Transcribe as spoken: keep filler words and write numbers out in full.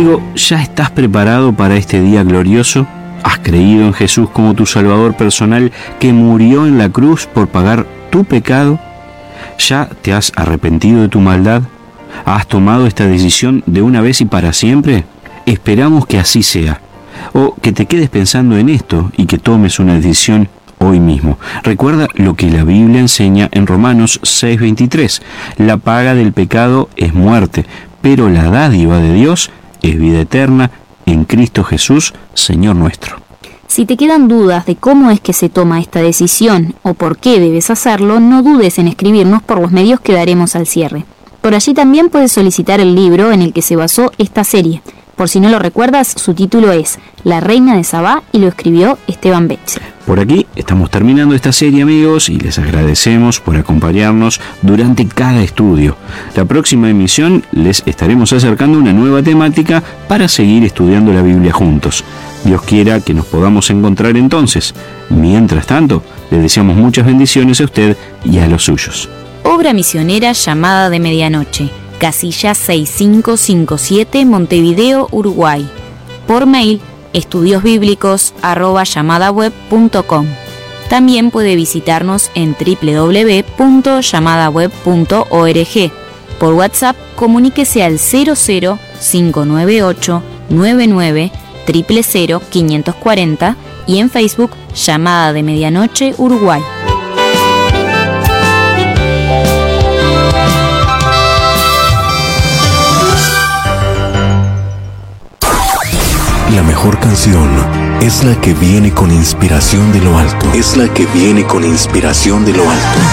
Amigo, ¿ya estás preparado para este día glorioso? ¿Has creído en Jesús como tu Salvador personal que murió en la cruz por pagar tu pecado? ¿Ya te has arrepentido de tu maldad? ¿Has tomado esta decisión de una vez y para siempre? Esperamos que así sea. O que te quedes pensando en esto y que tomes una decisión hoy mismo. Recuerda lo que la Biblia enseña en Romanos seis veintitrés. La paga del pecado es muerte, pero la dádiva de Dios es vida eterna en Cristo Jesús, Señor nuestro. Si te quedan dudas de cómo es que se toma esta decisión o por qué debes hacerlo, no dudes en escribirnos por los medios que daremos al cierre. Por allí también puedes solicitar el libro en el que se basó esta serie. Por si no lo recuerdas, su título es La Reina de Sabá y lo escribió Esteban Betzel. Por aquí estamos terminando esta serie, amigos, y les agradecemos por acompañarnos durante cada estudio. La próxima emisión les estaremos acercando una nueva temática para seguir estudiando la Biblia juntos. Dios quiera que nos podamos encontrar entonces. Mientras tanto, le deseamos muchas bendiciones a usted y a los suyos. Obra misionera Llamada de Medianoche. Casilla seis cinco cinco siete, Montevideo, Uruguay. Por mail, estudiosbíblicos arroba llamadaweb punto com. También puede visitarnos en doble u doble u doble u punto llamadaweb punto org. Por WhatsApp, comuníquese al cero cero cinco nueve ocho nueve nueve cero cero cero quinientos cuarenta y en Facebook, Llamada de Medianoche, Uruguay. La mejor canción es la que viene con inspiración de lo alto. Es la que viene con inspiración de lo alto.